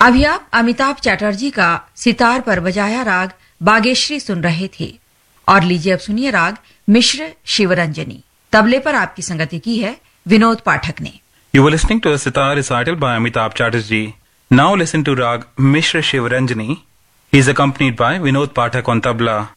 अभी आप अमिताभ चैटर्जी का सितार पर बजाया राग बागेश्वरी सुन रहे थे। और लीजिए अब सुनिए राग मिश्र शिवरंजनी। तबले पर आपकी संगति की है विनोद पाठक ने। You were listening to a sitar recital by Amitabh Chatterjee. Now listen to Rag Mishra Shivaranjani. He is accompanied by Vinod Pathak on tabla.